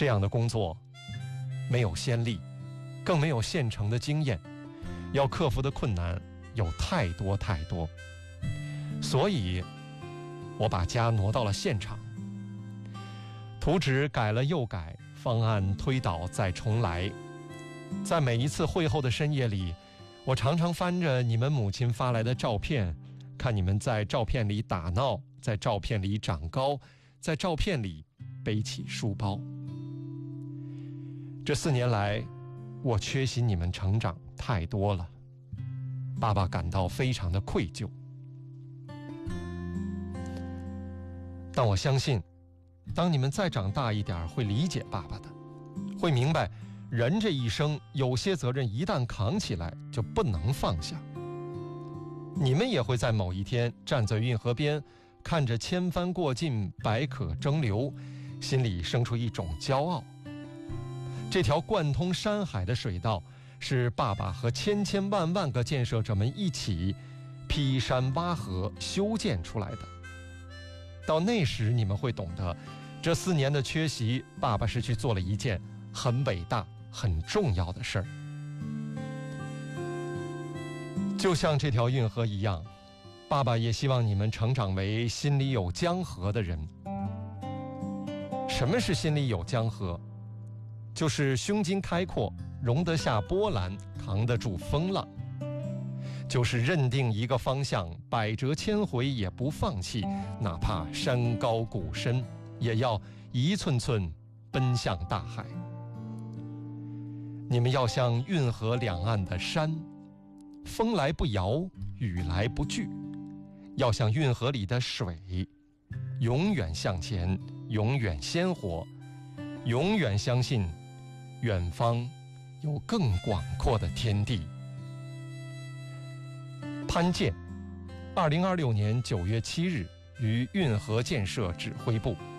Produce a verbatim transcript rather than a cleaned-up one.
这样的工作没有先例，更没有现成的经验，要克服的困难有太多太多。所以我把家挪到了现场，图纸改了又改，方案推倒再重来。在每一次会后的深夜里，我常常翻着你们母亲发来的照片，看你们在照片里打闹，在照片里长高，在照片里背起书包。这四年来，我缺席你们成长太多了，爸爸感到非常的愧疚。但我相信，当你们再长大一点，会理解爸爸的，会明白人这一生有些责任一旦扛起来就不能放下。你们也会在某一天站在运河边，看着千帆过尽，百舸争流，心里生出一种骄傲。这条贯通山海的水道，是爸爸和千千万万个建设者们一起劈山挖河修建出来的。到那时你们会懂得，这四年的缺席，爸爸是去做了一件很伟大很重要的事儿。就像这条运河一样，爸爸也希望你们成长为心里有江河的人。什么是心里有江河？就是胸襟开阔，容得下波澜，扛得住风浪。就是认定一个方向，百折千回也不放弃，哪怕山高谷深，也要一寸寸奔向大海。你们要像运河两岸的山，风来不摇，雨来不惧；要像运河里的水，永远向前，永远鲜活，永远相信远方有更广阔的天地。潘健，二零二六年九月七日于运河建设指挥部。